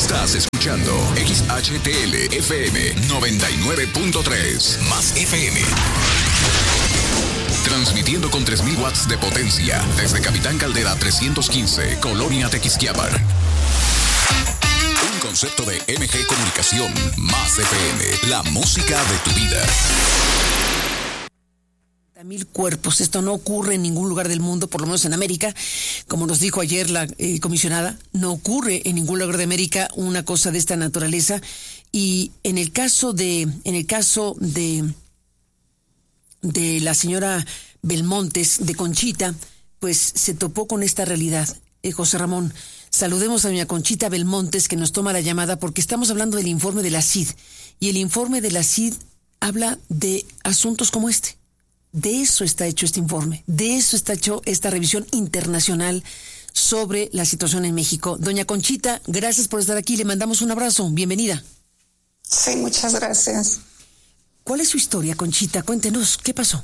Estás escuchando XHTL FM 99.3 más FM. Transmitiendo con 3,000 watts de potencia desde Capitán Caldera 315, Colonia Tequisquiapan. Un concepto de MG Comunicación más FM, la música de tu vida. 1,000 cuerpos. Esto no ocurre en ningún lugar del mundo, por lo menos en América. Como nos dijo ayer la comisionada, no ocurre en ningún lugar de América una cosa de esta naturaleza. Y en el caso de la señora Belmontes, de Conchita, pues se topó con esta realidad. José Ramón, saludemos a doña Conchita Belmontes, que nos toma la llamada, porque estamos hablando del informe de la CID. Y el informe de la CID habla de asuntos como este. De eso está hecho este informe, de eso está hecho esta revisión internacional sobre la situación en México. Doña Conchita, gracias por estar aquí, le mandamos un abrazo, bienvenida. Sí, muchas gracias. ¿Cuál es su historia, Conchita? Cuéntenos, ¿qué pasó?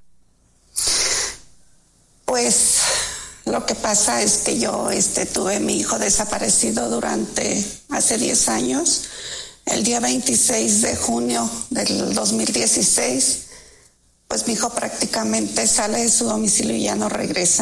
Pues lo que pasa es que yo tuve mi hijo desaparecido hace 10 años. El día 26 de junio del 2016, pues mi hijo prácticamente sale de su domicilio y ya no regresa.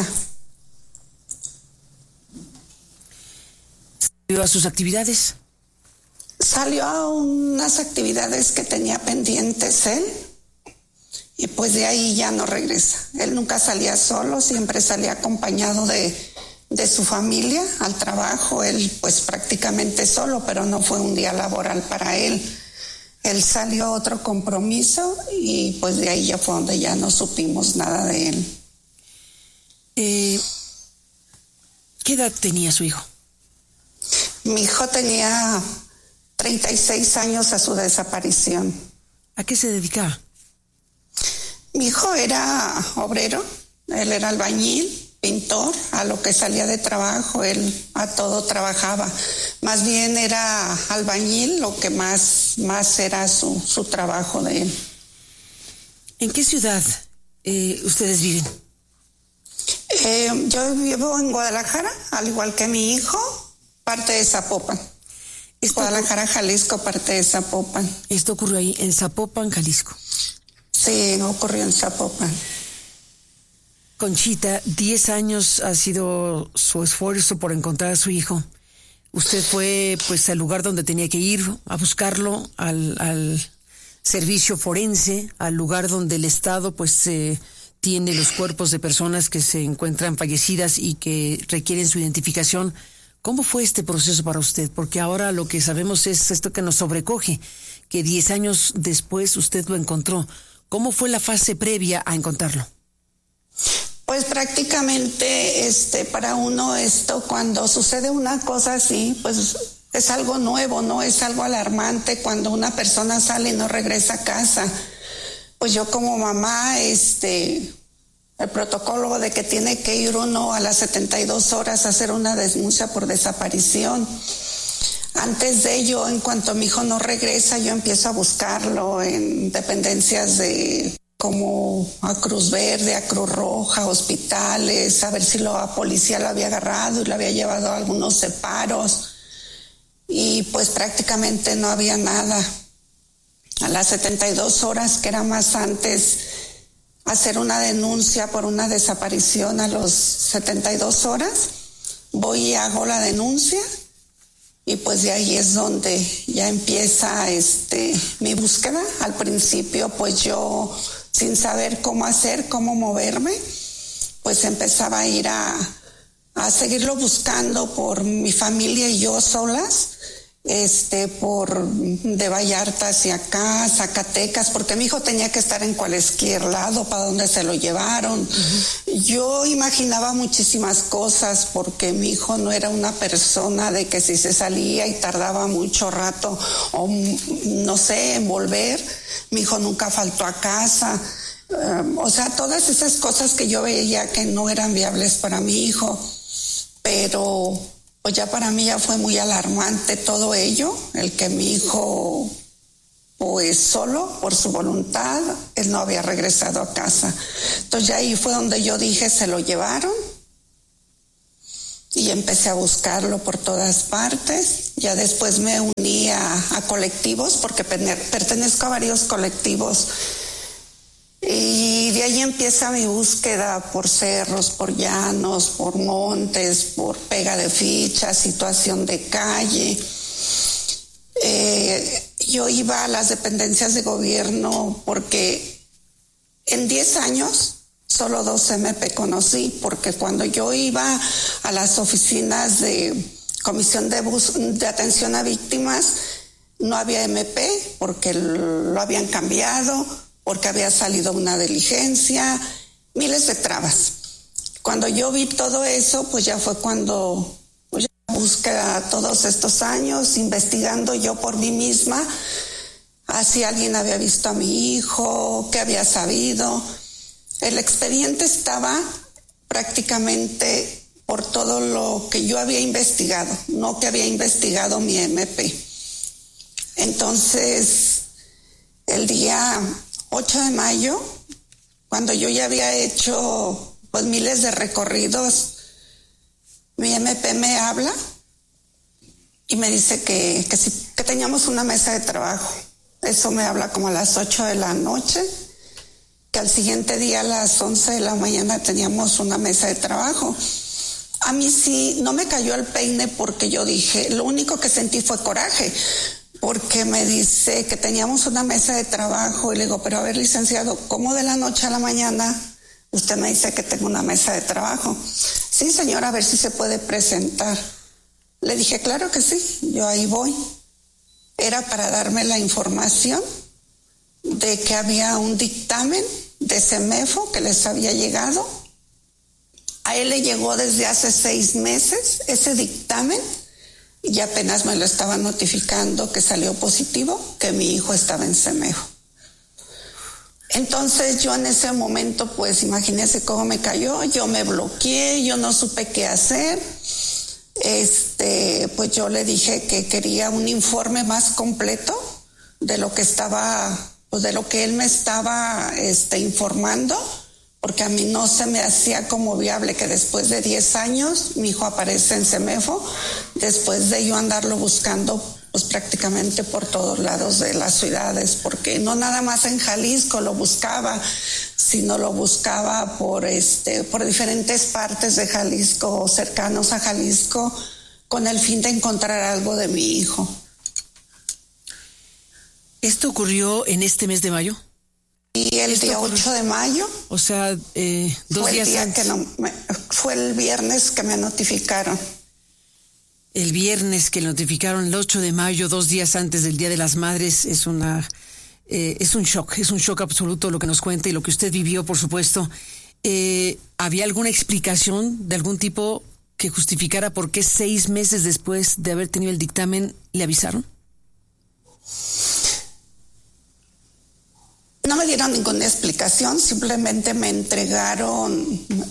¿Salió a sus actividades? Salió a unas actividades que tenía pendientes él, y pues de ahí ya no regresa. Él nunca salía solo, siempre salía acompañado de su familia al trabajo. Él pues prácticamente solo, pero no fue un día laboral para él. Él salió a otro compromiso y pues de ahí ya fue donde ya no supimos nada de él. ¿Qué edad tenía su hijo? Mi hijo tenía 36 años a su desaparición. ¿A qué se dedicaba? Mi hijo era obrero, él era albañil, pintor, a lo que salía de trabajo, él a todo trabajaba. Más bien era albañil, lo que más era su trabajo de él. ¿En qué ciudad ustedes viven? Yo vivo en Guadalajara, al igual que mi hijo, parte de Zapopan. Guadalajara, Jalisco, parte de Zapopan. Esto ocurrió ahí, en Zapopan, Jalisco. Sí, ocurrió en Zapopan. Conchita, 10 años ha sido su esfuerzo por encontrar a su hijo. Usted fue pues al lugar donde tenía que ir a buscarlo, al servicio forense, al lugar donde el Estado pues tiene los cuerpos de personas que se encuentran fallecidas y que requieren su identificación. ¿Cómo fue este proceso para usted? Porque ahora lo que sabemos es esto que nos sobrecoge, que 10 años después usted lo encontró. ¿Cómo fue la fase previa a encontrarlo? Pues prácticamente para uno cuando sucede una cosa así, pues es algo nuevo, ¿no? Es algo alarmante cuando una persona sale y no regresa a casa. Pues yo como mamá, el protocolo de que tiene que ir uno a las 72 horas a hacer una denuncia por desaparición. Antes de ello, en cuanto mi hijo no regresa, yo empiezo a buscarlo en dependencias como a Cruz Verde, a Cruz Roja, hospitales, a ver si la policía lo había agarrado y lo había llevado a algunos separos. Y pues prácticamente no había nada. A las 72 horas, que era más antes, hacer una denuncia por una desaparición a los 72 horas, voy y hago la denuncia. Y pues de ahí es donde ya empieza mi búsqueda. Al principio pues yo, sin saber cómo hacer, cómo moverme, pues empezaba a ir a seguirlo buscando por mi familia y yo solas, por de Vallarta hacia acá, Zacatecas, porque mi hijo tenía que estar en cualquier lado para donde se lo llevaron. Uh-huh. Yo imaginaba muchísimas cosas porque mi hijo no era una persona de que si se salía y tardaba mucho rato o no sé, en volver. Mi hijo nunca faltó a casa. O sea, todas esas cosas que yo veía que no eran viables para mi hijo, pero pues ya para mí ya fue muy alarmante todo ello, el que mi hijo, pues solo, por su voluntad, él no había regresado a casa. Entonces ya ahí fue donde yo dije, se lo llevaron, y empecé a buscarlo por todas partes. Ya después me uní a colectivos, porque pertenezco a varios colectivos. Y de ahí empieza mi búsqueda por cerros, por llanos, por montes, por pega de fichas, situación de calle. Yo iba a las dependencias de gobierno porque en 10 años solo 2 MP conocí, porque cuando yo iba a las oficinas de Comisión de Atención a Víctimas no había MP porque lo habían cambiado, porque había salido una diligencia, miles de trabas. Cuando yo vi todo eso, pues ya fue cuando búsqueda todos estos años, investigando yo por mí misma, si alguien había visto a mi hijo, qué había sabido. El expediente estaba prácticamente por todo lo que yo había investigado, no que había investigado mi MP. Entonces, el día 8 de mayo, cuando yo ya había hecho pues miles de recorridos, mi MP me habla y me dice que teníamos una mesa de trabajo. Eso me habla como a las 8 de la noche, que al siguiente día a las 11 de la mañana teníamos una mesa de trabajo. A mí sí, no me cayó el peine porque yo dije, lo único que sentí fue coraje, porque me dice que teníamos una mesa de trabajo y le digo, pero a ver, licenciado, ¿cómo de la noche a la mañana usted me dice que tengo una mesa de trabajo? Sí, señora, a ver si se puede presentar. Le dije, claro que sí, yo ahí voy. Era para darme la información de que había un dictamen de CEMEFO que les había llegado. A él le llegó desde hace 6 meses ese dictamen y apenas me lo estaban notificando que salió positivo, que mi hijo estaba en CEMEFO. Entonces yo en ese momento, pues imagínense cómo me cayó, yo me bloqueé, yo no supe qué hacer. Pues yo le dije que quería un informe más completo de lo que estaba, pues de lo que él me estaba informando, porque a mí no se me hacía como viable que después de 10 años mi hijo aparece en CEMEFO, después de yo andarlo buscando pues prácticamente por todos lados de las ciudades, porque no nada más en Jalisco lo buscaba, sino lo buscaba por diferentes partes de Jalisco o cercanos a Jalisco, con el fin de encontrar algo de mi hijo. ¿Esto ocurrió en este mes de mayo? Y el día 8 de mayo. O sea, 2 días antes. Fue el viernes que me notificaron. El viernes que notificaron, el 8 de mayo, 2 días antes del Día de las Madres, es un shock absoluto lo que nos cuenta y lo que usted vivió, por supuesto. ¿Había alguna explicación de algún tipo que justificara por qué 6 meses después de haber tenido el dictamen le avisaron? No me dieron ninguna explicación, simplemente me entregaron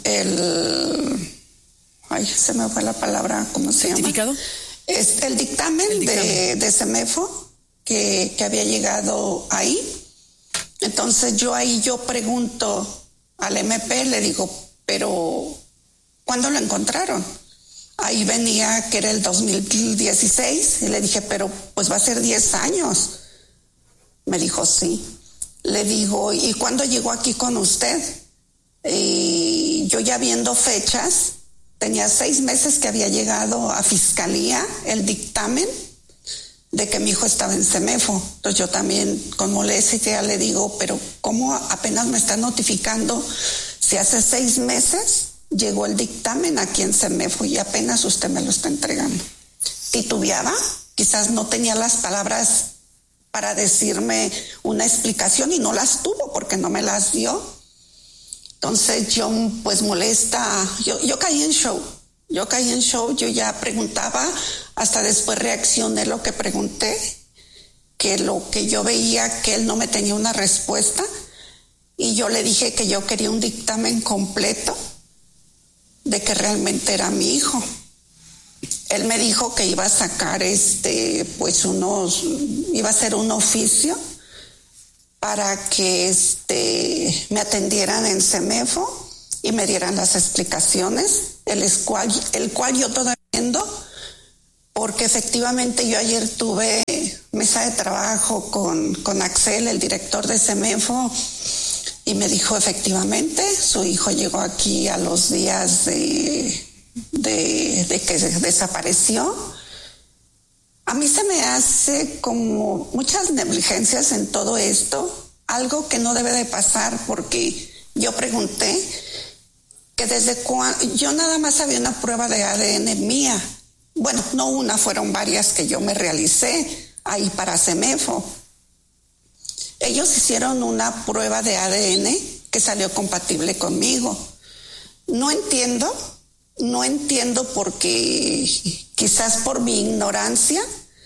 se me fue la palabra, ¿cómo se llama? ¿Certificado? El dictamen de CEMEFO que había llegado ahí. Entonces yo pregunto al MP, le digo, pero ¿cuándo lo encontraron? Ahí venía que era el 2016 y le dije, pero pues va a ser 10 años. Me dijo, sí. Le digo, ¿y cuándo llegó aquí con usted? Y yo ya viendo fechas, tenía 6 meses que había llegado a Fiscalía el dictamen de que mi hijo estaba en CEMEFO. Entonces yo también con molestia le digo, pero ¿cómo apenas me está notificando si hace 6 meses llegó el dictamen aquí en CEMEFO y apenas usted me lo está entregando? Titubeaba, quizás no tenía las palabras para decirme una explicación y no las tuvo porque no me las dio. Entonces yo pues molesta, yo caí en show, yo ya preguntaba, hasta después reaccioné lo que pregunté, que lo que yo veía que él no me tenía una respuesta y yo le dije que yo quería un dictamen completo de que realmente era mi hijo. Él me dijo que iba a sacar iba a hacer un oficio para que me atendieran en CEMEFO y me dieran las explicaciones, el cual yo todavía entiendo porque efectivamente yo ayer tuve mesa de trabajo con Axel, el director de CEMEFO, y me dijo efectivamente, su hijo llegó aquí a los días de que desapareció. A mí se me hace como muchas negligencias en todo esto, algo que no debe de pasar, porque yo pregunté que desde cuando, yo nada más había una prueba de ADN mía, bueno, no una, fueron varias que yo me realicé ahí para CEMEFO. Ellos hicieron una prueba de ADN que salió compatible conmigo. No entiendo porque quizás por mi ignorancia,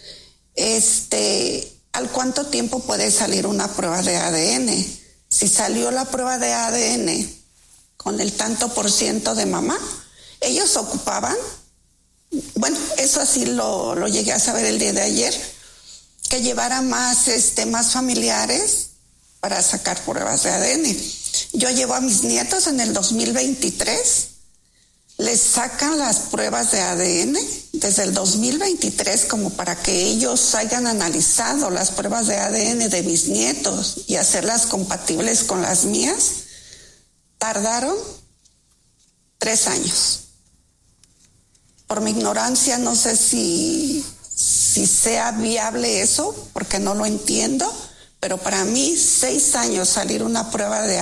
¿al cuánto tiempo puede salir una prueba de ADN? Si salió la prueba de ADN con el tanto % de mamá, ellos ocupaban, bueno, eso así lo llegué a saber el día de ayer, que llevara más familiares para sacar pruebas de ADN. Yo llevo a mis nietos en el 2023, les sacan las pruebas de ADN desde el 2023 como para que ellos hayan analizado las pruebas de ADN de mis nietos y hacerlas compatibles con las mías. Tardaron 3 años. Por mi ignorancia no sé si sea viable eso, porque no lo entiendo, pero para mí 6 años salir una prueba de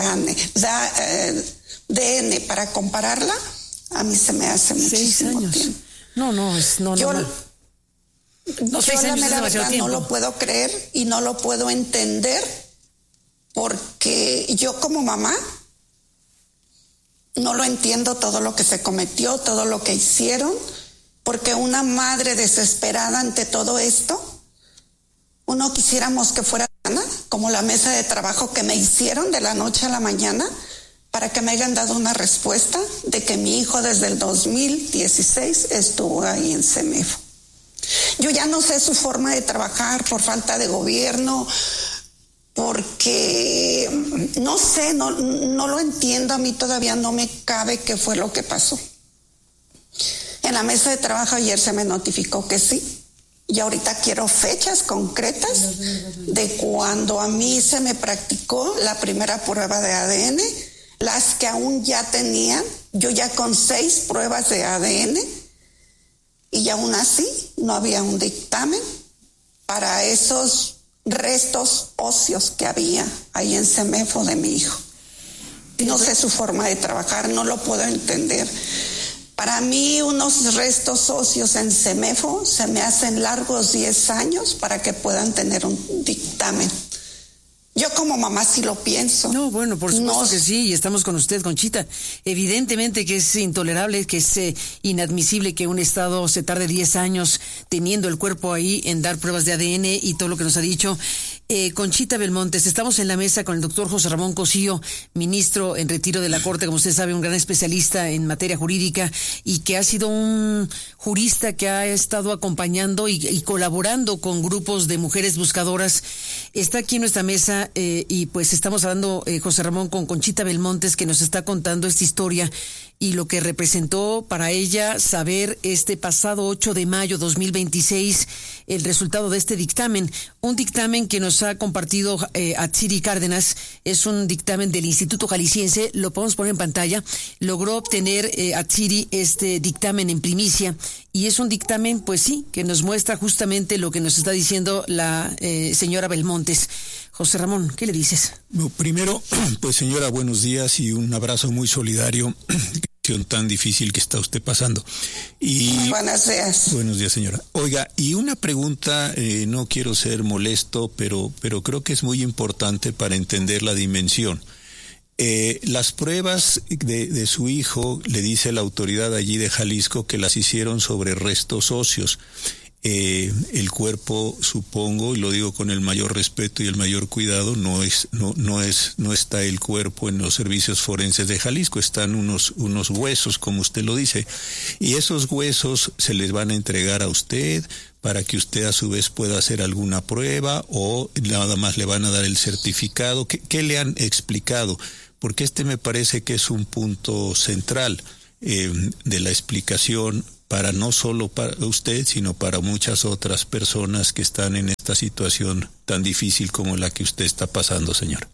ADN para compararla, a mí se me hace muchísimo 6 años. tiempo. No, Yo la 6 años es mera demasiado verdad tiempo. no lo puedo creer y no lo puedo entender, porque yo como mamá no lo entiendo todo lo que se cometió, todo lo que hicieron, porque una madre desesperada ante todo esto, uno quisiéramos que fuera sana, como la mesa de trabajo que me hicieron de la noche a la mañana, para que me hayan dado una respuesta de que mi hijo desde el 2016 estuvo ahí en CEMEFO. Yo ya no sé su forma de trabajar por falta de gobierno, porque no sé, no lo entiendo, a mí todavía no me cabe qué fue lo que pasó. En la mesa de trabajo ayer se me notificó que sí, y ahorita quiero fechas concretas de cuando a mí se me practicó la primera prueba de ADN, las que aún ya tenían, yo ya con 6 pruebas de ADN, y aún así no había un dictamen para esos restos óseos que había ahí en CEMEFO de mi hijo. No sé su forma de trabajar, no lo puedo entender. Para mí unos restos óseos en CEMEFO se me hacen largos 10 años para que puedan tener un dictamen. Yo como mamá sí lo pienso. No, bueno, por supuesto que sí, y estamos con usted, Conchita. Evidentemente que es intolerable, que es inadmisible que un Estado se tarde 10 años teniendo el cuerpo ahí en dar pruebas de ADN y todo lo que nos ha dicho. Conchita Belmontes, estamos en la mesa con el doctor José Ramón Cosío, ministro en retiro de la Corte, como usted sabe, un gran especialista en materia jurídica y que ha sido un jurista que ha estado acompañando y colaborando con grupos de mujeres buscadoras. Está aquí en nuestra mesa y pues estamos hablando, José Ramón, con Conchita Belmontes, que nos está contando esta historia y lo que representó para ella saber este pasado 8 de mayo 2026 el resultado de este dictamen. Un dictamen que nos ha compartido Atsiri Cárdenas, es un dictamen del Instituto Jalisciense, lo podemos poner en pantalla. Logró obtener Atsiri este dictamen en primicia y es un dictamen, pues sí, que nos muestra justamente lo que nos está diciendo la señora Belmontes. José Ramón, ¿qué le dices? No, primero, pues señora, buenos días y un abrazo muy solidario, tan difícil que está usted pasando. Y buenos días. Buenos días, señora. Oiga, y una pregunta, no quiero ser molesto, pero creo que es muy importante para entender la dimensión. Las pruebas de su hijo, le dice la autoridad allí de Jalisco que las hicieron sobre restos óseos. El cuerpo, supongo, y lo digo con el mayor respeto y el mayor cuidado, no está el cuerpo en los servicios forenses de Jalisco, están unos huesos, como usted lo dice, y esos huesos se les van a entregar a usted para que usted a su vez pueda hacer alguna prueba o nada más le van a dar el certificado. ¿Qué le han explicado? Porque me parece que es un punto central de la explicación para no solo para usted, sino para muchas otras personas que están en esta situación tan difícil como la que usted está pasando, señora?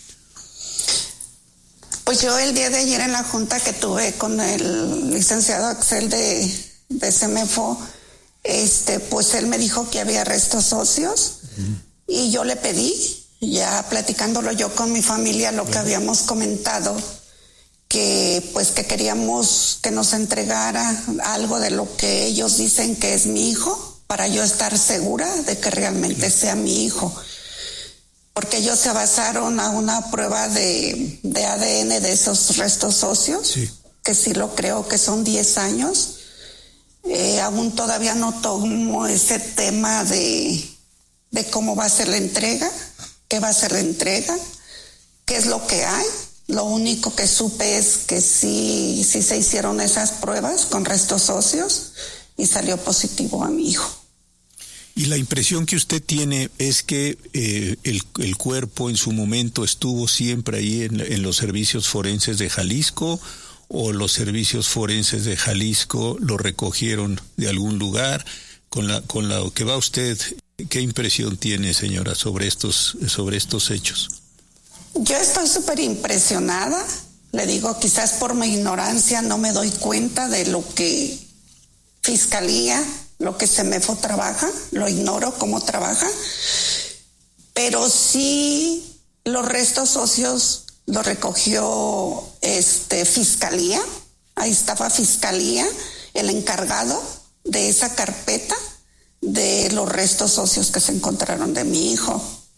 Pues yo el día de ayer en la junta que tuve con el licenciado Axel de CEMEFO, pues él me dijo que había restos óseos y yo le pedí, ya platicándolo yo con mi familia, lo que habíamos comentado, que pues que queríamos que nos entregara algo de lo que ellos dicen que es mi hijo, para yo estar segura de que realmente sea mi hijo. Porque ellos se basaron a una prueba de ADN de esos restos óseos, sí, que sí lo creo que son 10 años. Aún todavía no tomo ese tema de cómo va a ser la entrega, qué va a ser la entrega, qué es lo que hay. Lo único que supe es que sí se hicieron esas pruebas con restos óseos y salió positivo a mi hijo. Y la impresión que usted tiene es que el cuerpo en su momento estuvo siempre ahí en los servicios forenses de Jalisco, o los servicios forenses de Jalisco lo recogieron de algún lugar. Con la que va usted, ¿qué impresión tiene, señora, sobre estos hechos? Yo estoy súper impresionada. Le digo, quizás por mi ignorancia no me doy cuenta de lo que Fiscalía, lo que CEMEFO trabaja, lo ignoro cómo trabaja, pero sí los restos óseos los recogió Fiscalía. Ahí estaba Fiscalía, el encargado de esa carpeta de los restos óseos que se encontraron de mi hijo.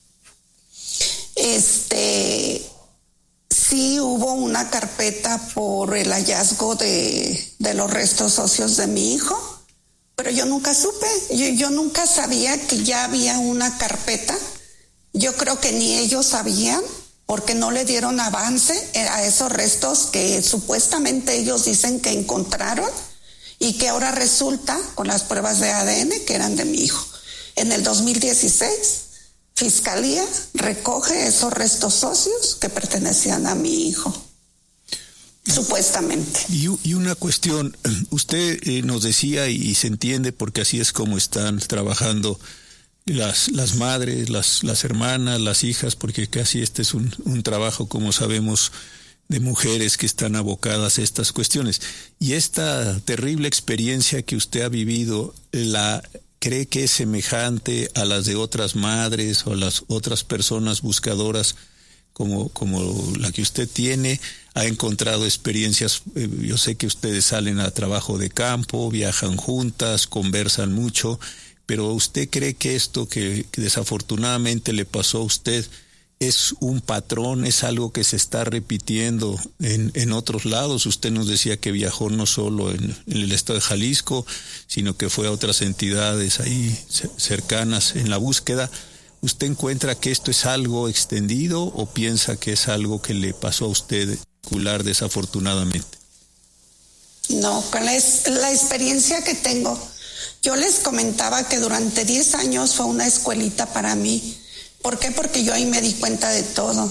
Sí hubo una carpeta por el hallazgo de los restos óseos de mi hijo, pero yo nunca supe, yo nunca sabía que ya había una carpeta. Yo creo que ni ellos sabían, porque no le dieron avance a esos restos que supuestamente ellos dicen que encontraron y que ahora resulta con las pruebas de ADN que eran de mi hijo. En el 2016, Fiscalía recoge esos restos óseos que pertenecían a mi hijo. Supuestamente. Y una cuestión, usted nos decía, y se entiende porque así es como están trabajando las madres, las hermanas, las hijas, porque casi este es un trabajo, como sabemos, de mujeres que están abocadas a estas cuestiones. Y esta terrible experiencia que usted ha vivido, ¿cree que es semejante a las de otras madres o a las otras personas buscadoras como la que usted tiene? ¿Ha encontrado experiencias? Yo sé que ustedes salen a trabajo de campo, viajan juntas, conversan mucho, pero ¿usted cree que esto que desafortunadamente le pasó a usted es un patrón, es algo que se está repitiendo en otros lados? Usted nos decía que viajó no solo en el estado de Jalisco, sino que fue a otras entidades ahí cercanas en la búsqueda. ¿Usted encuentra que esto es algo extendido o piensa que es algo que le pasó a usted particular desafortunadamente? No, con la experiencia que tengo, yo les comentaba que durante 10 años fue una escuelita para mí. ¿Por qué? Porque yo ahí me di cuenta de todo.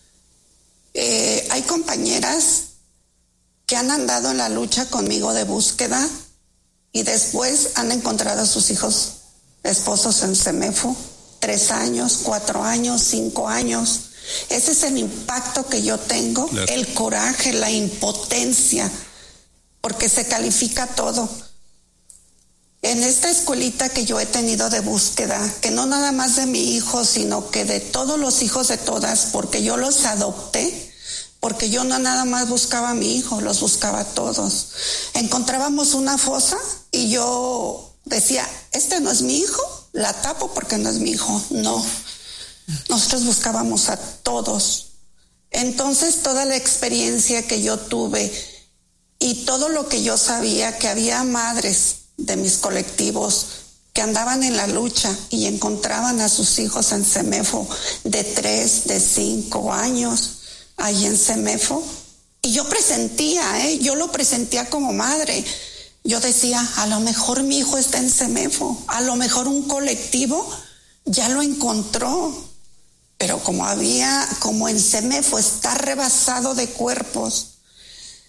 Hay compañeras que han andado en la lucha conmigo de búsqueda y después han encontrado a sus hijos esposos en CEMEFO, 3 años, 4 años, 5 años. Ese es el impacto que yo tengo, claro. El coraje, la impotencia, porque se califica todo. En esta escuelita que yo he tenido de búsqueda, que no nada más de mi hijo, sino que de todos los hijos de todas, porque yo los adopté, porque yo no nada más buscaba a mi hijo, los buscaba a todos. Encontrábamos una fosa y yo decía, este no es mi hijo, la tapo porque no es mi hijo. No, nosotros buscábamos a todos. Entonces toda la experiencia que yo tuve y todo lo que yo sabía, que había madres de mis colectivos que andaban en la lucha y encontraban a sus hijos en CEMEFO de 3, de 5 años ahí en CEMEFO, y yo yo lo presentía como madre. Yo decía, a lo mejor mi hijo está en CEMEFO, a lo mejor un colectivo ya lo encontró, pero como en CEMEFO está rebasado de cuerpos,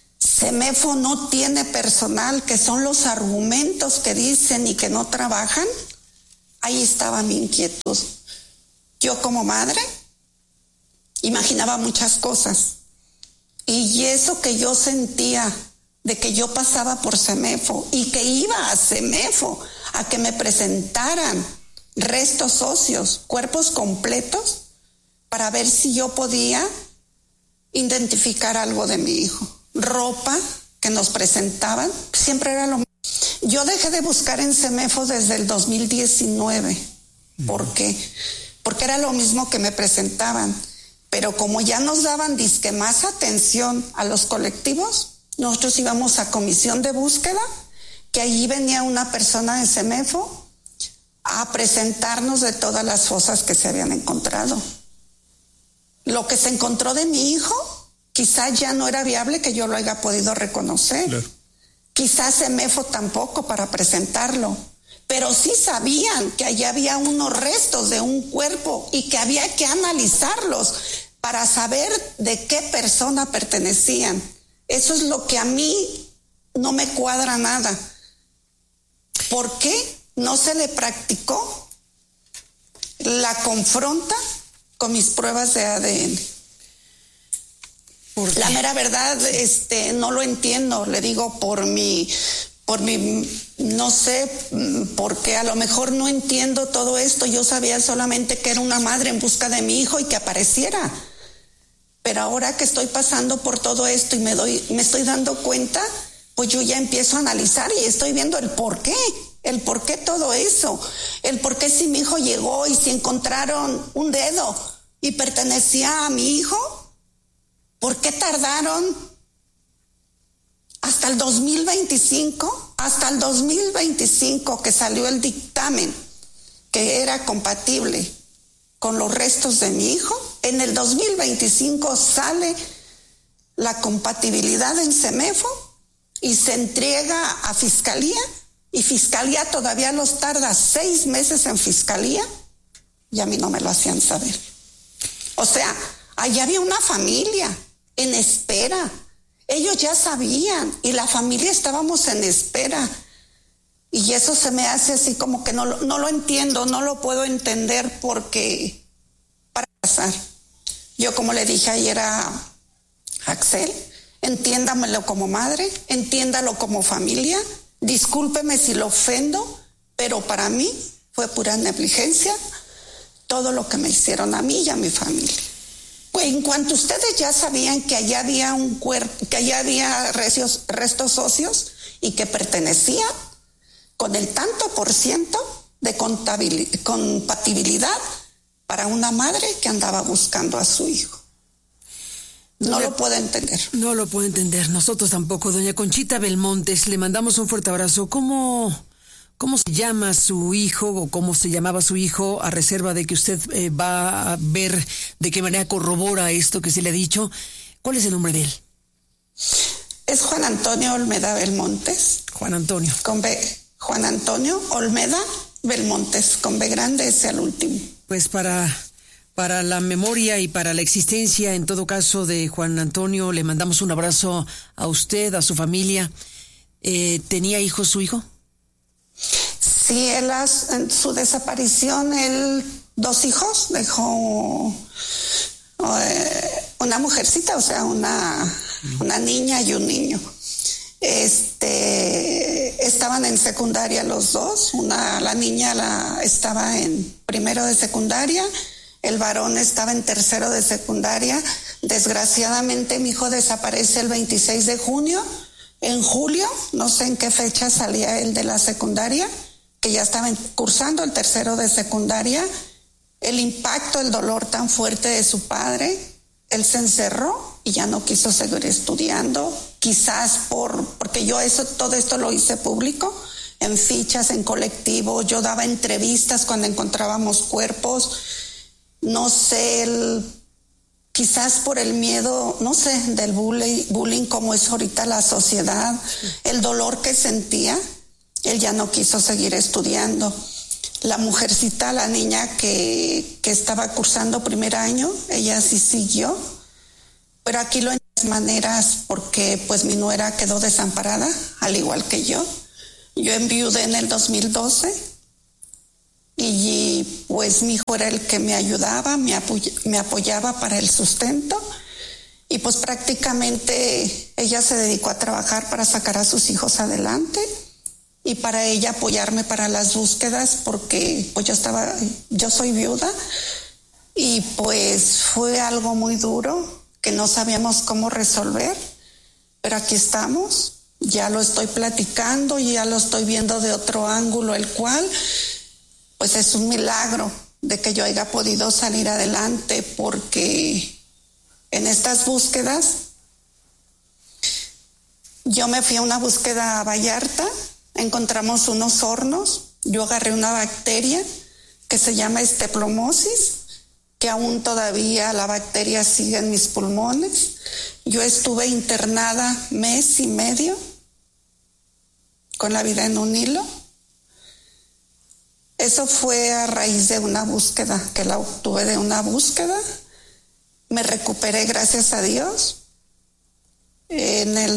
CEMEFO no tiene personal, que son los argumentos que dicen y que no trabajan. Ahí estaba mi inquietud. Yo como madre imaginaba muchas cosas. Y eso que yo sentía de que yo pasaba por CEMEFO y que iba a CEMEFO a que me presentaran restos óseos, cuerpos completos, para ver si yo podía identificar algo de mi hijo. Ropa que nos presentaban, siempre era lo mismo. Yo dejé de buscar en CEMEFO desde el 2019. ¿Por qué? Porque era lo mismo que me presentaban. Pero como ya nos daban disque más atención a los colectivos, nosotros íbamos a comisión de búsqueda, que allí venía una persona de CEMEFO a presentarnos de todas las fosas que se habían encontrado. Lo que se encontró de mi hijo, quizás ya no era viable que yo lo haya podido reconocer. Claro. Quizás CEMEFO tampoco para presentarlo. Pero sí sabían que allá había unos restos de un cuerpo y que había que analizarlos para saber de qué persona pertenecían. Eso es lo que a mí no me cuadra nada. ¿Por qué no se le practicó la confronta con mis pruebas de ADN? La mera verdad, no lo entiendo. Le digo por mi, no sé, porque a lo mejor no entiendo todo esto. Yo sabía solamente que era una madre en busca de mi hijo y que apareciera. Pero ahora que estoy pasando por todo esto y me estoy dando cuenta, pues yo ya empiezo a analizar y estoy viendo el por qué todo eso, el por qué si mi hijo llegó y si encontraron un dedo y pertenecía a mi hijo, ¿por qué tardaron hasta el 2025? Hasta el 2025 que salió el dictamen que era compatible con los restos de mi hijo. En el 2025 sale la compatibilidad en CEMEFO y se entrega a Fiscalía, y Fiscalía todavía los tarda 6 meses en Fiscalía, y a mí no me lo hacían saber. O sea, allá había una familia en espera. Ellos ya sabían y la familia estábamos en espera. Y eso se me hace así como que no lo entiendo, no lo puedo entender porque para pasar. Yo como le dije ayer a Axel, entiéndamelo como madre, entiéndalo como familia, discúlpeme si lo ofendo, pero para mí fue pura negligencia todo lo que me hicieron a mí y a mi familia. Pues en cuanto ustedes ya sabían que allá había un cuerpo, que allá había restos óseos y que pertenecían con el tanto por ciento de compatibilidad para una madre que andaba buscando a su hijo. No lo puedo entender. No lo puedo entender, nosotros tampoco. Doña Conchita Belmontes, le mandamos un fuerte abrazo. ¿Cómo se llama su hijo o cómo se llamaba su hijo, a reserva de que usted va a ver de qué manera corrobora esto que se le ha dicho? ¿Cuál es el nombre de él? Es Juan Antonio Olmeda Belmontes. Juan Antonio. Con B. Juan Antonio Olmeda Belmontes, con B grande, ese al último. Pues para la memoria y para la existencia, en todo caso, de Juan Antonio, le mandamos un abrazo a usted, a su familia. ¿Tenía hijos su hijo? Sí, en su desaparición, él 2 hijos, dejó una mujercita, o sea, una niña y un niño. Estaban en secundaria los dos. La niña estaba en primero de secundaria, el varón estaba en tercero de secundaria. Desgraciadamente mi hijo desaparece el 26 de junio. En julio, no sé en qué fecha salía él de la secundaria, que ya estaba cursando el tercero de secundaria. El impacto, el dolor tan fuerte de su padre, él se encerró y ya no quiso seguir estudiando, quizás porque yo todo esto lo hice público, en fichas, en colectivo, yo daba entrevistas cuando encontrábamos cuerpos, no sé, quizás por el miedo, no sé, del bullying como es ahorita la sociedad, el dolor que sentía, él ya no quiso seguir estudiando. La mujercita, la niña que estaba cursando primer año, ella sí siguió, pero aquí lo varias maneras porque pues mi nuera quedó desamparada, al igual que yo. Yo enviudé en el 2012 y pues mi hijo era el que me ayudaba, me apoyaba para el sustento y pues prácticamente ella se dedicó a trabajar para sacar a sus hijos adelante y para ella apoyarme para las búsquedas porque pues yo soy viuda y pues fue algo muy duro que no sabíamos cómo resolver, pero aquí estamos. Ya lo estoy platicando y ya lo estoy viendo de otro ángulo, el cual pues es un milagro de que yo haya podido salir adelante, porque en estas búsquedas yo me fui a una búsqueda a Vallarta, encontramos unos hornos, yo agarré una bacteria que se llama esteplomosis, que aún todavía la bacteria sigue en mis pulmones. Yo estuve internada 1 mes y medio con la vida en un hilo. Eso fue a raíz de una búsqueda, que la obtuve de una búsqueda. Me recuperé, gracias a Dios. En el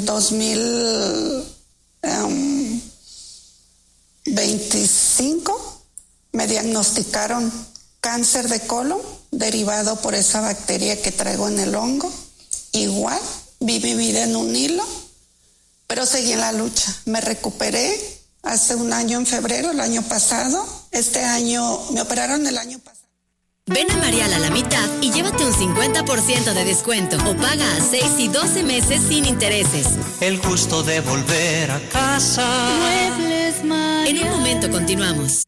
2025 me diagnosticaron cáncer de colon derivado por esa bacteria que traigo en el hongo. Igual, vi mi vida en un hilo, pero seguí en la lucha. Me recuperé hace un año, en febrero, el año pasado. Este año, me operaron el año pasado. Ven a Marial a la mitad y llévate un 50% de descuento o paga a 6 y 12 meses sin intereses. El gusto de volver a casa. Muebles Marial. En un momento continuamos.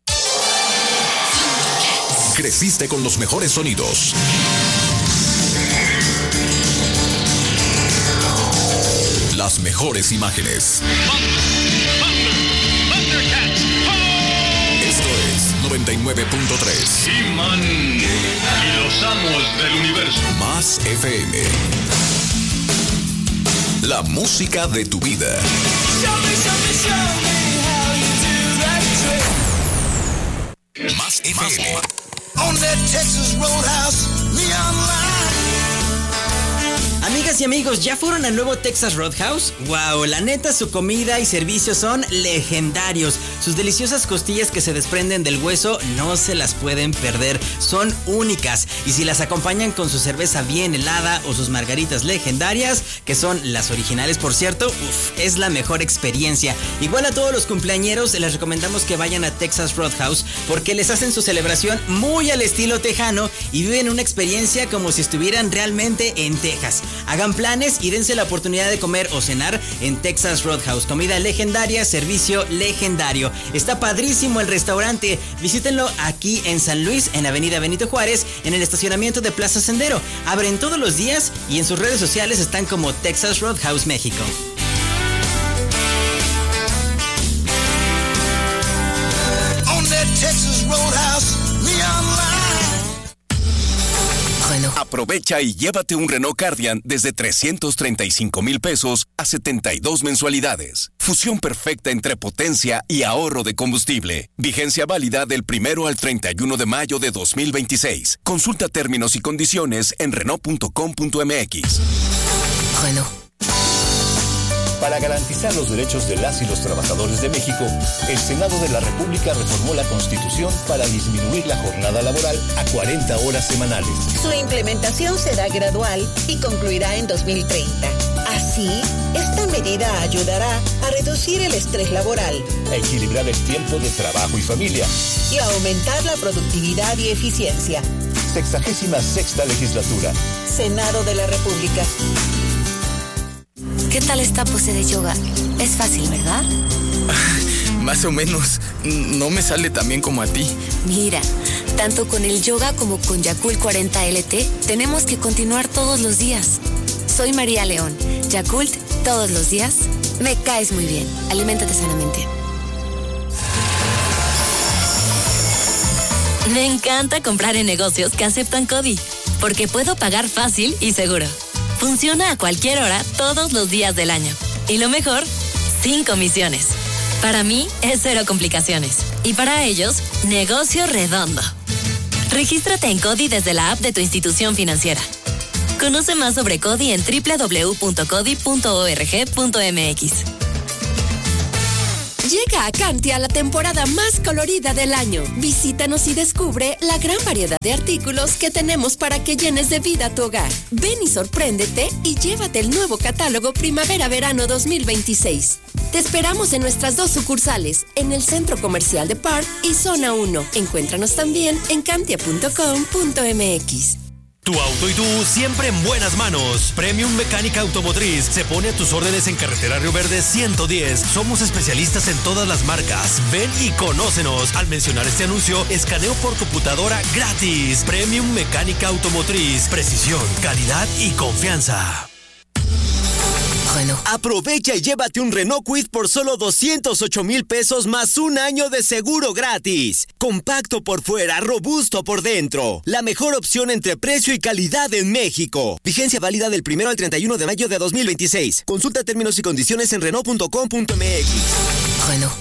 Creciste con los mejores sonidos. Las mejores imágenes. Esto es 99.3. He-Man y los amos del universo. Más FM. La música de tu vida. Más FM. On that Texas Roadhouse Neon Line. Amigas y amigos, ¿ya fueron al nuevo Texas Roadhouse? ¡Wow! La neta, su comida y servicios son legendarios. Sus deliciosas costillas que se desprenden del hueso no se las pueden perder. Son únicas. Y si las acompañan con su cerveza bien helada o sus margaritas legendarias, que son las originales, por cierto, es la mejor experiencia. Igual a todos los cumpleañeros, les recomendamos que vayan a Texas Roadhouse porque les hacen su celebración muy al estilo tejano y viven una experiencia como si estuvieran realmente en Texas. Hagan planes y dense la oportunidad de comer o cenar en Texas Roadhouse. Comida legendaria, servicio legendario. Está padrísimo el restaurante. Visítenlo aquí en San Luis, en Avenida Benito Juárez, en el estacionamiento de Plaza Sendero. Abren todos los días y en sus redes sociales están como Texas Roadhouse México. On that Texas Roadhouse Neon Line. Aprovecha y llévate un Renault Cardian desde 335,000 pesos a 72 mensualidades. Fusión perfecta entre potencia y ahorro de combustible. Vigencia válida del 1 al 31 de mayo de 2026. Consulta términos y condiciones en Renault.com.mx. Renault. Para garantizar los derechos de las y los trabajadores de México, el Senado de la República reformó la Constitución para disminuir la jornada laboral a 40 horas semanales. Su implementación será gradual y concluirá en 2030. Así, esta medida ayudará a reducir el estrés laboral, a equilibrar el tiempo de trabajo y familia y a aumentar la productividad y eficiencia. 66ª legislatura. Senado de la República. ¿Qué tal esta pose de yoga? Es fácil, ¿verdad? Más o menos. No me sale tan bien como a ti. Mira, tanto con el yoga como con Yakult 40 LT, tenemos que continuar todos los días. Soy María León. Yakult, todos los días. Me caes muy bien. Aliméntate sanamente. Me encanta comprar en negocios que aceptan CODI, porque puedo pagar fácil y seguro. Funciona a cualquier hora, todos los días del año. Y lo mejor, sin comisiones. Para mí, es cero complicaciones. Y para ellos, negocio redondo. Regístrate en CODI desde la app de tu institución financiera. Conoce más sobre CODI en www.codi.org.mx. Llega a Cantia la temporada más colorida del año. Visítanos y descubre la gran variedad de artículos que tenemos para que llenes de vida tu hogar. Ven y sorpréndete y llévate el nuevo catálogo Primavera-Verano 2026. Te esperamos en nuestras 2 sucursales, en el Centro Comercial de Park y Zona 1. Encuéntranos también en cantia.com.mx. Tu auto y tú siempre en buenas manos. Premium Mecánica Automotriz se pone a tus órdenes en Carretera Río Verde 110. Somos especialistas en todas las marcas. Ven y conócenos. Al mencionar este anuncio, escaneo por computadora gratis. Premium Mecánica Automotriz. Precisión, calidad y confianza. Renault. Aprovecha y llévate un Renault Kwid por solo 208,000 pesos más un año de seguro gratis. Compacto por fuera, robusto por dentro. La mejor opción entre precio y calidad en México. Vigencia válida del 1 al 31 de mayo de 2026. Consulta términos y condiciones en Renault.com.mx. Renault.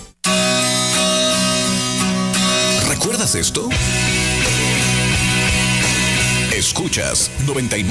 ¿Recuerdas esto? Escuchas 99.